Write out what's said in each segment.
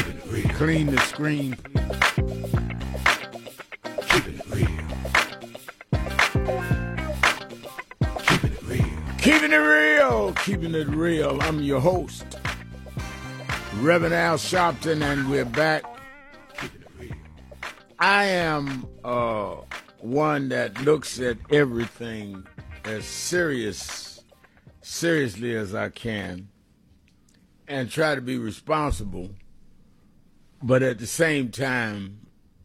Clean the screen. Keeping it real. Keeping it real. Keeping it real. Keeping it real. I'm your host, Reverend Al Sharpton, and we're back. Keeping it real. I am one that looks at everything as seriously as I can, and try to be responsible, but at the same time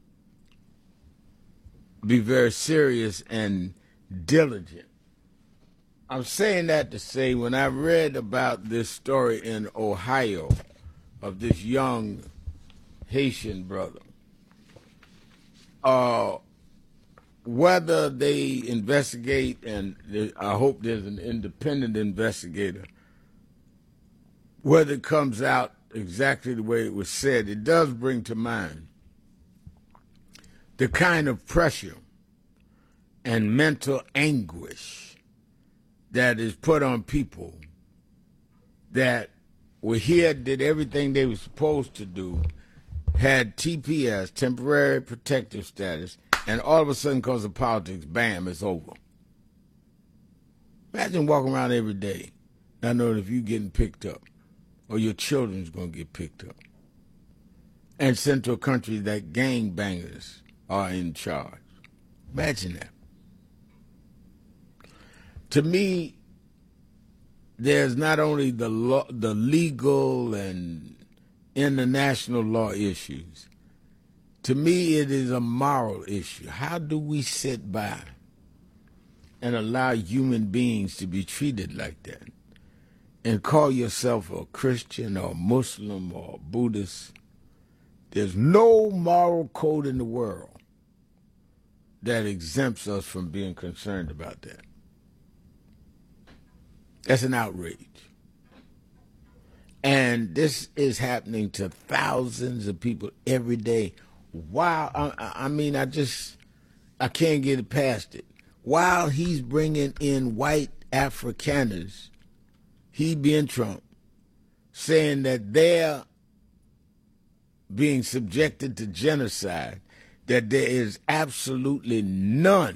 be very serious and diligent. I'm saying that to say, when I read about this story in Ohio of this young Haitian brother, whether they investigate, and I hope there's an independent investigator, whether it comes out exactly the way it was said, it does bring to mind the kind of pressure and mental anguish that is put on people that were here, did everything they were supposed to do, had TPS, temporary protective status, and all of a sudden, because of politics, bam, it's over. Imagine walking around every day not knowing if you're getting picked up or your children's going to get picked up and sent to a country that gangbangers are in charge. Imagine that. To me, there's not only the legal and international law issues. To me, it is a moral issue. How do we sit by and allow human beings to be treated like that? And call yourself a Christian or Muslim or Buddhist? There's no moral code in the world that exempts us from being concerned about that. That's an outrage. And this is happening to thousands of people every day. Wow, I can't get it past it. While he's bringing in white Afrikaners, he being Trump, saying that they're being subjected to genocide, that there is absolutely no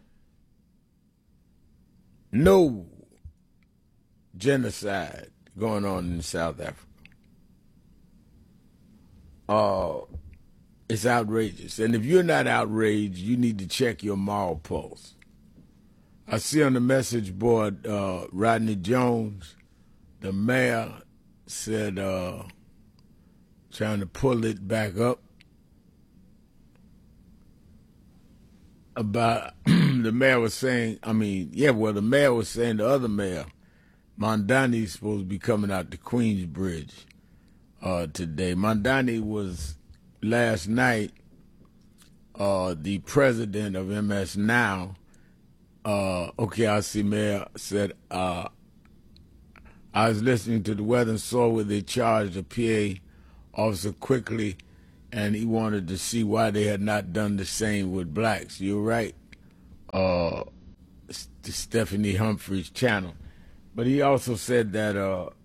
genocide going on in South Africa. It's outrageous. And if you're not outraged, you need to check your moral pulse. I see on the message board, Rodney Jones, the mayor, said, trying to pull it back up, about the mayor was saying, the mayor was saying the other mayor, Mondani's supposed to be coming out to Queensbridge today. Mondani was last night the president of MS Now. I see Mayor said, I was listening to the Weather and Soil where they charged a PA officer quickly, and he wanted to see why they had not done the same with blacks. You're right, Stephanie Humphrey's channel. But he also said that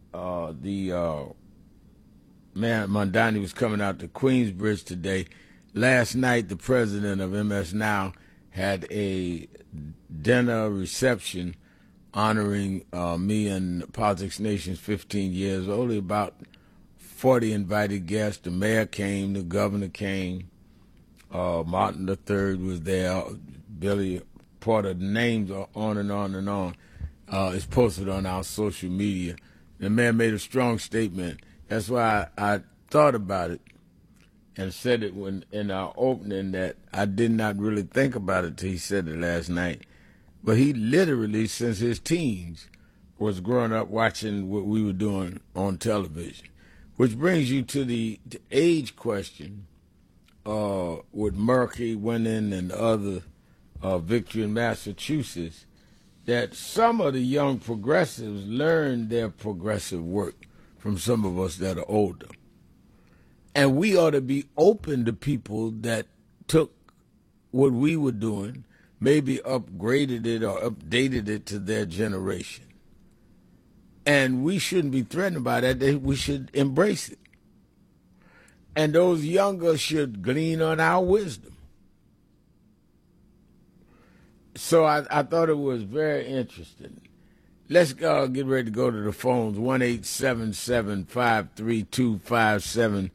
Mayor Mondani was coming out to Queensbridge today. Last night, the president of MS Now had a dinner reception honoring me and Politics Nation's 15 years. Only about 40 invited guests. The mayor came, the governor came, Martin III was there, Billy Porter. The names are on and on and on. It's posted on our social media. The mayor made a strong statement. That's why I thought about it and said it when in our opening, that I did not really think about it till he said it last night. But he literally, since his teens, was growing up watching what we were doing on television. Which brings you to the age question with Murphy winning and other victory in Massachusetts, that some of the young progressives learned their progressive work from some of us that are older. And we ought to be open to people that took what we were doing, maybe upgraded it or updated it to their generation. And we shouldn't be threatened by that. We should embrace it. And those younger should glean on our wisdom. So I thought it was very interesting. Let's get ready to go to the phones. 1-877-532-5797.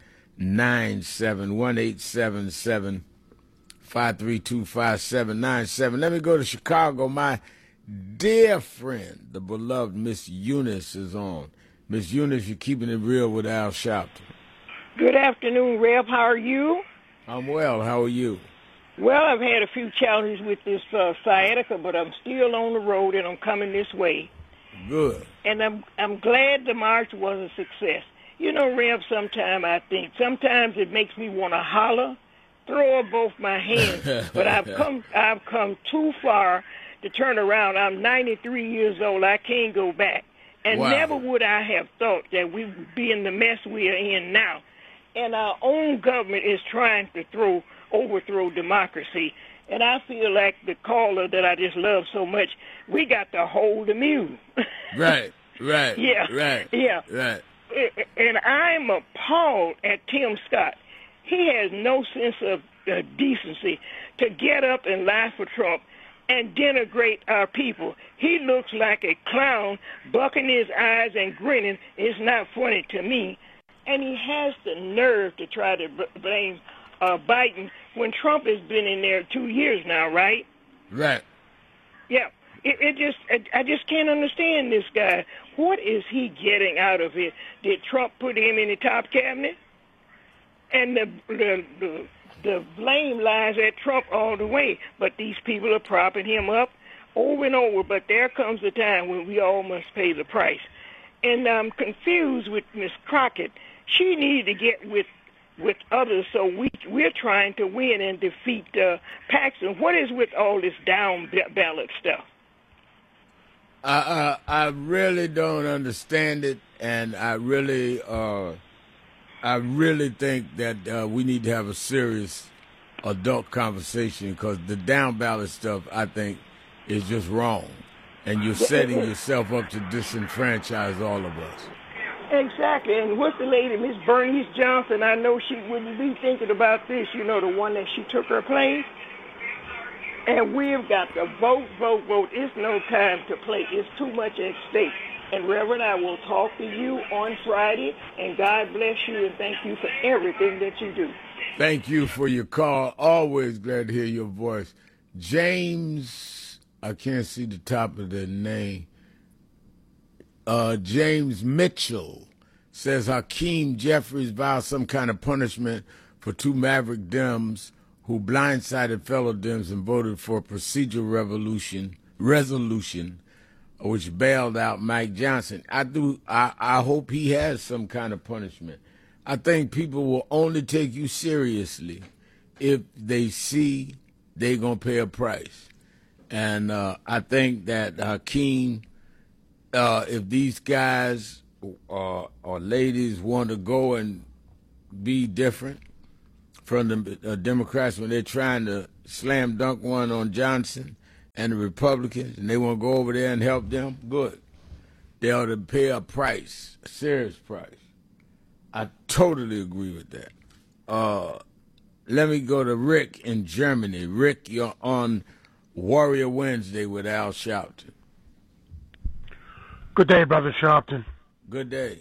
1-877-532-5797. Let me go to Chicago. My dear friend, the beloved Miss Eunice is on. Miss Eunice, you're keeping it real with Al Sharpton. Good afternoon, Rev. How are you? I'm well. How are you? Well, I've had a few challenges with this sciatica, but I'm still on the road and I'm coming this way. Good. And I'm glad the march was a success. You know, Rev, sometimes it makes me want to holler, throw up both my hands. But I've come too far to turn around. I'm 93 years old. I can't go back. And Wow. never would I have thought that we would be in the mess we are in now. And our own government is trying to overthrow democracy. And I feel like the caller that I just love so much, we got to hold the mule. Right. Yeah. Right. And I'm appalled at Tim Scott. He has no sense of decency to get up and lie for Trump and denigrate our people. He looks like a clown, bucking his eyes and grinning. It's not funny to me. And he has the nerve to try to blame Biden when Trump has been in there 2 years now, right? Right. Yeah. I just can't understand this guy. What is he getting out of it? Did Trump put him in the top cabinet? And the blame lies at Trump all the way. But these people are propping him up over and over. But there comes a time when we all must pay the price. And I'm confused with Miss Crockett. She needs to get with others, so we're trying to win and defeat Paxton. What is with all this down ballot stuff? I really don't understand it, and I really think that we need to have a serious adult conversation, because the down ballot stuff, I think, is just wrong, and you're setting yourself up to disenfranchise all of us. Exactly. And what's the lady, Miss Bernice Johnson? I know she wouldn't be thinking about this, you know, the one that she took her place. And we've got to vote. It's no time to play. It's too much at stake. And Reverend, I will talk to you on Friday, and God bless you, and thank you for everything that you do. Thank you for your call. Always glad to hear your voice. James, I can't see the top of the name. James Mitchell says Hakeem Jeffries vowed some kind of punishment for two maverick Dems who blindsided fellow Dems and voted for a procedural resolution which bailed out Mike Johnson. I hope he has some kind of punishment. I think people will only take you seriously if they see they're going to pay a price. And I think that Hakeem, if these guys or ladies want to go and be different from the Democrats when they're trying to slam dunk one on Johnson and the Republicans, and they want to go over there and help them, good. They ought to pay a price, a serious price. I totally agree with that. Let me go to Rick in Germany. Rick, you're on Warrior Wednesday with Al Sharpton. Good day, Brother Sharpton. Good day.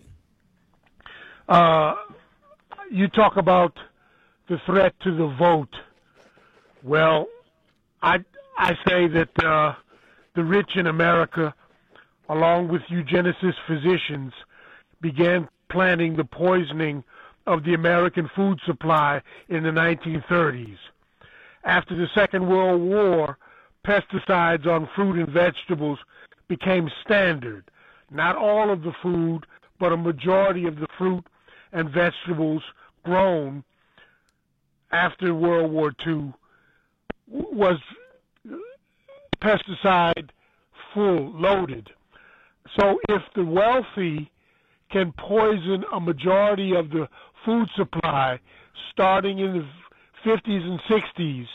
You talk about the threat to the vote. Well, I say that the rich in America, along with eugenicist physicians, began planning the poisoning of the American food supply in the 1930s. After the Second World War, pesticides on fruit and vegetables became standard. Not all of the food, but a majority of the fruit and vegetables grown after World War II was pesticide full, loaded. So if the wealthy can poison a majority of the food supply starting in the 50s and 60s,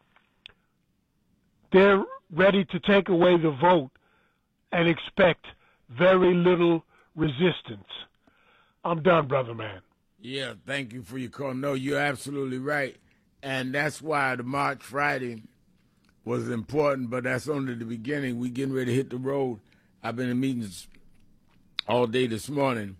they're ready to take away the vote and expect very little resistance. I'm done, brother man. Yeah, thank you for your call. No, you're absolutely right. And that's why the March Friday was important, but that's only the beginning. We getting ready to hit the road. I've been in meetings all day this morning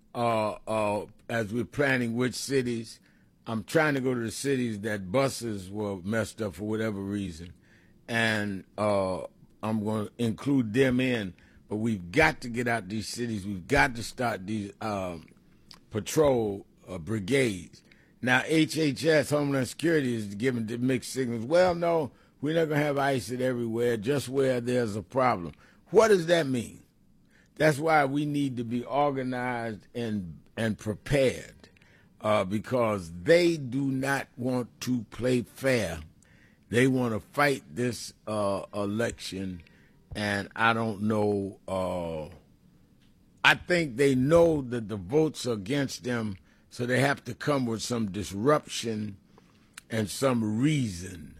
as we're planning which cities. I'm trying to go to the cities that buses were messed up for whatever reason. And I'm going to include them in. But we've got to get out these cities. We've got to start these patrol brigades. Now, HHS, Homeland Security, is giving mixed signals. Well, no, we're not going to have ICE everywhere, just where there's a problem. What does that mean? That's why we need to be organized and prepared because they do not want to play fair. They want to fight this election, and I don't know. I think they know that the votes are against them, so they have to come with some disruption and some reason.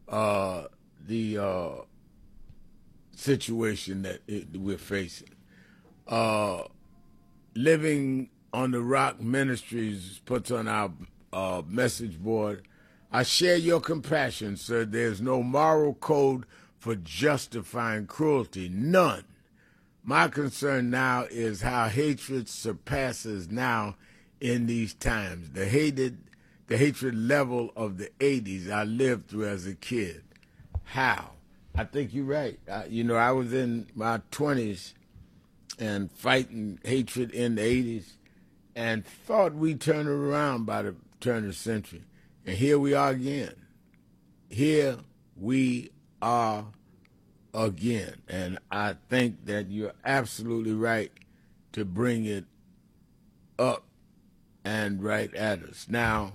The situation that we're facing. Living on the Rock Ministries puts on our message board, I share your compassion, sir. There's no moral code for justifying cruelty. None. My concern now is how hatred surpasses now in these times. The hatred level of the 80s I lived through as a kid. How? I think you're right. I was in my 20s and fighting hatred in the 80s and thought we'd turn it around by the turn of the century. And here we are again. Here we are again. And I think that you're absolutely right to bring it up and right at us. Now,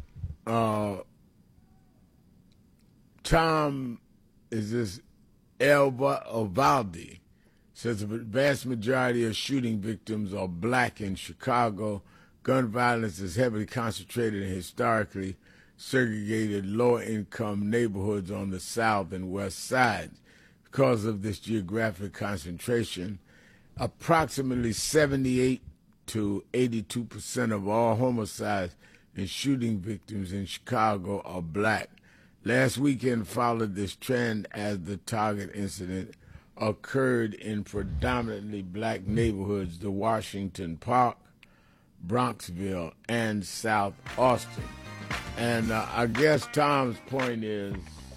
Tom is this Uvalde says the vast majority of shooting victims are black in Chicago. Gun violence is heavily concentrated in historically segregated lower-income neighborhoods on the south and west sides. Because of this geographic concentration, approximately 78 to 82% of all homicides and shooting victims in Chicago are black. Last weekend followed this trend as the Target incident occurred in predominantly black neighborhoods, the Washington Park, Bronxville, and South Austin. And I guess Tom's point is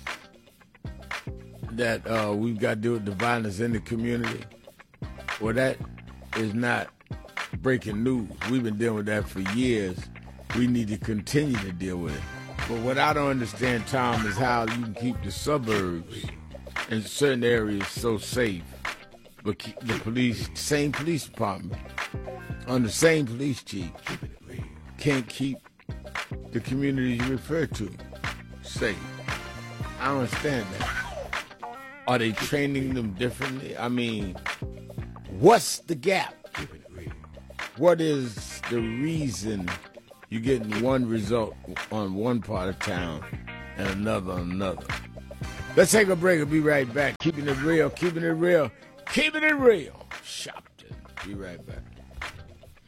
that we've got to deal with the violence in the community. Well, that is not breaking news. We've been dealing with that for years. We need to continue to deal with it. But what I don't understand, Tom, is how you can keep the suburbs in certain areas so safe, but the same police department, on the same police chief, can't keep the communities you refer to safe. I don't understand that. Are they training them differently? I mean, what's the gap? What is the reason you're getting one result on one part of town and another on another? Let's take a break. We'll be right back. Keeping it real, keeping it real, keeping it real. Shopton. Be right back.